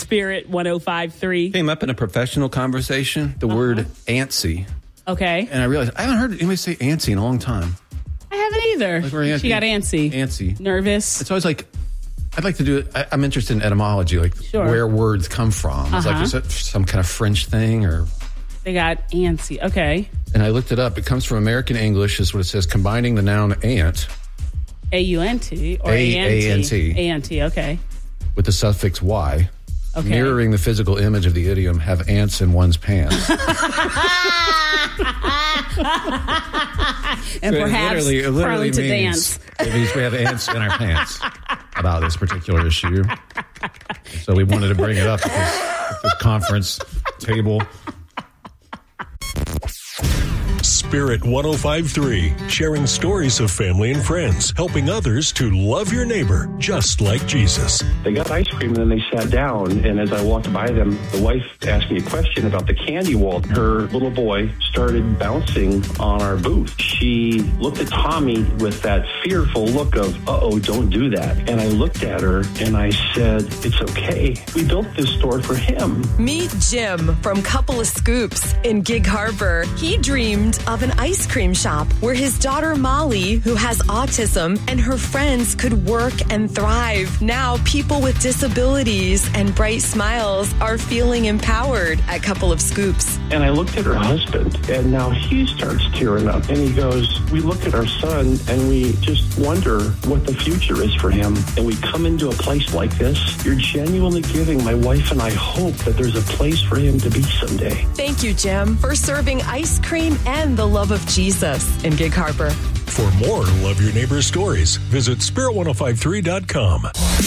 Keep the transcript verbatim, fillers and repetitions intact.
Spirit one oh five point three. Came up in a professional conversation, the uh-huh. word antsy. Okay. And I realized I haven't heard anybody say antsy in a long time. I haven't either. Like we're antsy. She got antsy. Antsy. Nervous. It's always like, I'd like to do it. I, I'm interested in etymology, like sure. where words come from. It's uh-huh. like, is that some kind of French thing or? They got antsy. Okay. And I looked it up. It comes from American English, is what it says, combining the noun ant. A U N T or A N T. A N T, okay. With the suffix Y. Okay. Mirroring the physical image of the idiom, have ants in one's pants. And so perhaps it literally, it literally prone to means, dance. It means we have ants in our pants about this particular issue. So we wanted to bring it up at this, this conference table. Spirit one oh five point three, sharing stories of family and friends, helping others to love your neighbor just like Jesus. They got ice cream and then they sat down, and as I walked by them, the wife asked me a question about the candy wall. Her little boy started bouncing on our booth. She looked at Tommy with that fearful look of, uh-oh, don't do that. And I looked at her and I said, it's okay. We built this store for him. Meet Jim from Couple of Scoops in Gig Harbor. He dreamed of an ice cream shop where his daughter Molly, who has autism, and her friends could work and thrive. Now people with disabilities and bright smiles are feeling empowered at Couple of Scoops. And I looked at her husband, and now he starts tearing up. And he goes, we look at our son, and we just wonder what the future is for him. And we come into a place like this. You're genuinely giving my wife and I hope that there's a place for him to be someday. Thank you, Jim, for serving ice cream and the love of Jesus in Gig Harbor. For more Love Your Neighbor stories, visit spirit ten fifty-three dot com.